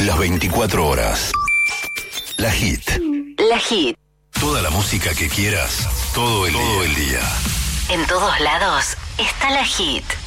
Las 24 horas. La Hit. La Hit. Toda la música que quieras, todo el día. En todos lados está la Hit.